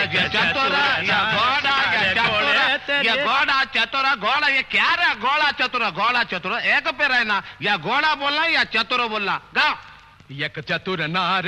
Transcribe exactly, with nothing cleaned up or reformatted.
चतुर या घोड़ा या चतुर ये घोड़ा चतुर घोड़ा ये क्या रहा घोड़ा चतुर घोड़ा चतुर एक पे रहना या घोड़ा बोलना या चतुर बोलना गाओ एक चतुर नार